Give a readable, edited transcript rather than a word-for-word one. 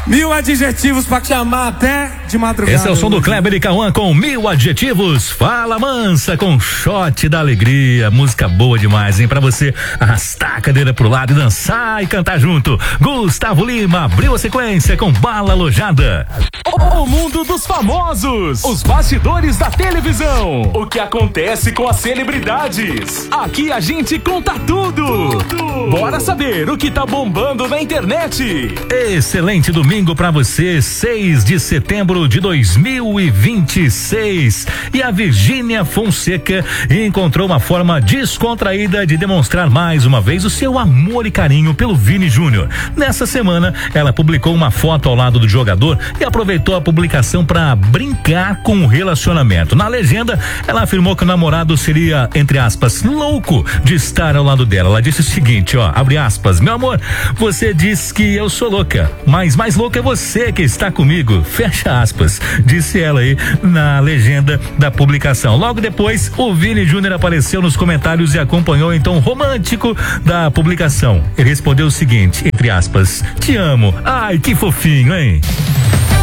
1000 adjetivos pra te amar até de madrugada. Esse é o som do Kleber e Cauã com 1000 adjetivos. Fala mansa com shot da alegria. Música boa demais, hein? Pra você arrastar a cadeira pro lado e dançar e cantar junto. Gustavo Lima abriu a sequência com Bala Alojada. O mundo dos famosos. Os bastidores da televisão. O que acontece com as celebridades. Aqui a gente conta tudo. Bora saber o que tá bombando na internet. Excelente domingo pra você, 6 de setembro de 2026. E a Virgínia Fonseca encontrou uma forma descontraída de demonstrar mais uma vez o seu amor e carinho pelo Vini Júnior. Nessa semana, ela publicou uma foto ao lado do jogador e aproveitou a publicação para brincar com o relacionamento. Na legenda, ela afirmou que o namorado seria, entre aspas, louco de estar ao lado dela. Ela disse o seguinte, ó, abre aspas: meu amor, você diz que eu sou louca, mas mais louca é você que está comigo, fecha aspas, disse ela aí na legenda da publicação. Logo depois, o Vini Júnior apareceu nos comentários e acompanhou então o romântico da publicação. Ele respondeu o seguinte, entre aspas: te amo, ai que fofinho, hein?